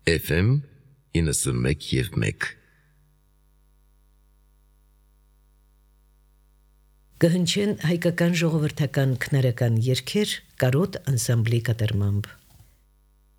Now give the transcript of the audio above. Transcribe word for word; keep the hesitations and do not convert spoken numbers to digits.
Էֆ էմ իննսունմեկ և մեկ Կհնչեն հայկական ժողովրդական քնարական երգեր կարոտ անսամբլի կատարմամբ։